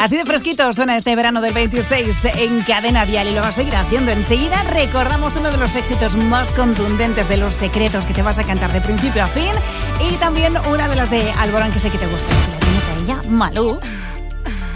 Así de fresquito suena este verano del 26 en Cadena Dial y lo va a seguir haciendo. Enseguida recordamos uno de los éxitos más contundentes de Los Secretos que te vas a cantar de principio a fin y también una de las de Alborán que sé que te gusta, que la tienes a ella, Malú.